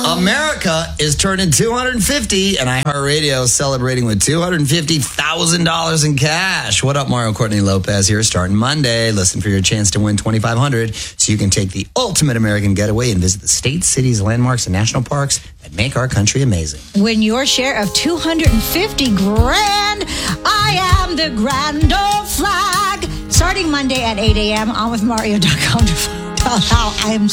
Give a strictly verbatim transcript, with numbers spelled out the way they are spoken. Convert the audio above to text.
America is turning two hundred fifty, and iHeartRadio is celebrating with two hundred fifty thousand dollars in cash. What up, Mario Courtney Lopez here, starting Monday. Listen for your chance to win twenty-five hundred dollars so you can take the ultimate American getaway and visit the states, cities, landmarks, and national parks that make our country amazing. Win your share of two hundred fifty grand. I am the grand old flag. Starting Monday at eight a.m. on with Mario dot com to find out how I am